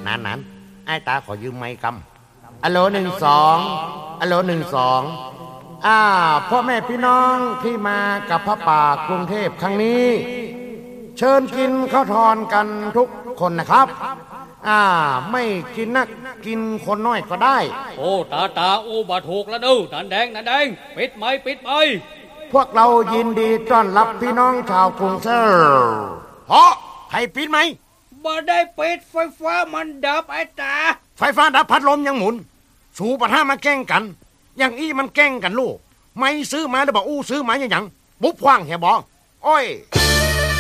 นั้นไอ้ตาขอยืมไม้กำ1 2 1 2พ่อแม่พี่น้องที่มากับพระป่ากรุงเทพครั้งนี้เชิญกินข้าวทอนกันทุกคนนะครับไม่กินนักกินคนน้อยก็ได้โอ้ตาโอ้บาถูกแล้วดูนันแดงปิดไม้พวกเรายินดีต้อนรับพี่น้องชาวกรุงเทพเพราะให้ปิดไหมบ่ได้ปิดไฟฟ้ามันดับไอ้ตาไฟฟ้าดับพัดลมยังหมุนสูปะท่ามาแกล้งกันอย่างอี้มันแกล้งกันลูกไม่ซื้อมาได้บอกอู้ซื้อมาอย่างปุ๊บคว้างเหี่ยบอกโอ้ย